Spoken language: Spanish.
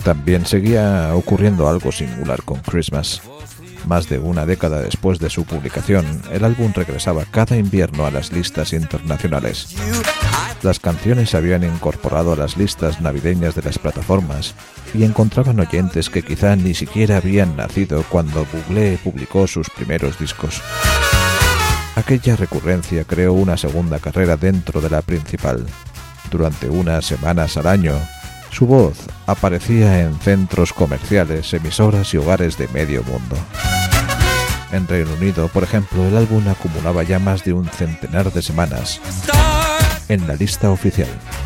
También seguía ocurriendo algo singular con Christmas. Más de una década después de su publicación, el álbum regresaba cada invierno a las listas internacionales. Las canciones se habían incorporado a las listas navideñas de las plataformas y encontraban oyentes que quizá ni siquiera habían nacido cuando Bublé publicó sus primeros discos. Aquella recurrencia creó una segunda carrera dentro de la principal. Durante unas semanas al año, su voz aparecía en centros comerciales, emisoras y hogares de medio mundo. En Reino Unido, por ejemplo, el álbum acumulaba ya más de un centenar de semanas en la lista oficial.